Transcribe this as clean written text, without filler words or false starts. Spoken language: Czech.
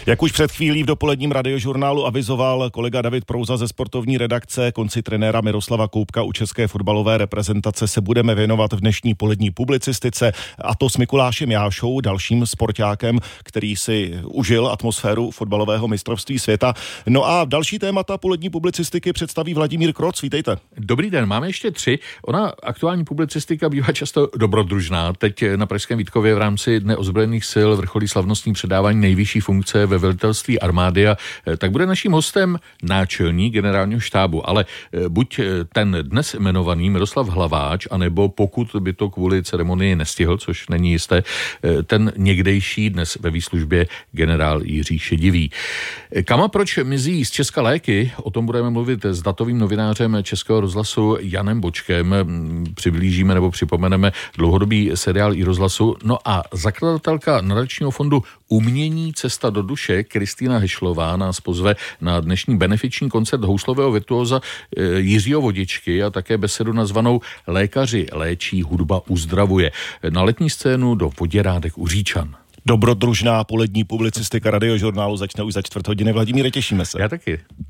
Jak už před chvílí v dopoledním radiožurnálu avizoval kolega David Prouza ze sportovní redakce, konci trenéra Miroslava Koubka u české fotbalové reprezentace se budeme věnovat v dnešní polední publicistice, a to s Mikulášem Jášou, dalším sportákem, který si užil atmosféru fotbalového mistrovství světa. No a další témata polední publicistiky představí Vladimír Kroc. Vítejte. Dobrý den, máme ještě 3. Ona aktuální publicistika bývá často dobrodružná. Teď na Pražském Vítkově v rámci Dne ozbrojených sil vrcholí slavnostní předávání nejvyšší funkce ve velitelství armády a tak bude naším hostem náčelník generálního štábu, ale buď ten dnes jmenovaný Miroslav Hlaváč, anebo pokud by to kvůli ceremonii nestihl, což není jisté, ten někdejší dnes ve výslužbě generál Jiří Šedivý. Kam a proč mizí z Česka léky? O tom budeme mluvit s datovým novinářem Českého rozhlasu Janem Bočkem. Přiblížíme nebo připomeneme dlouhodobý seriál iRozhlasu. No a zakladatelka nadačního fondu Umění cesta do duše Kristýna Hešlová nás pozve na dnešní benefiční koncert houslového virtuóza Jiřího Vodičky a také besedu nazvanou Lékaři léčí, hudba uzdravuje. Na letní scénu do Voděrádek u Říčan. Dobrodružná polední publicistika radiožurnálu začne už za 4 hodiny. Vladimíre, těšíme se. Já taky.